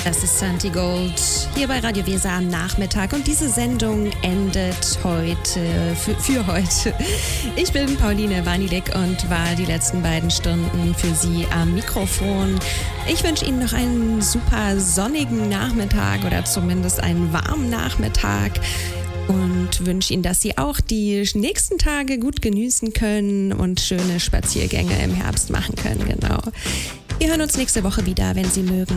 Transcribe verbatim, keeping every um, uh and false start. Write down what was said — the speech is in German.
Das ist Santi Gold hier bei Radio Weser am Nachmittag und diese Sendung endet heute, für, für heute. Ich bin Pauline Wanilek und war die letzten beiden Stunden für Sie am Mikrofon. Ich wünsche Ihnen noch einen super sonnigen Nachmittag oder zumindest einen warmen Nachmittag und wünsche Ihnen, dass Sie auch die nächsten Tage gut genießen können und schöne Spaziergänge im Herbst machen können, genau. Wir hören uns nächste Woche wieder, wenn Sie mögen.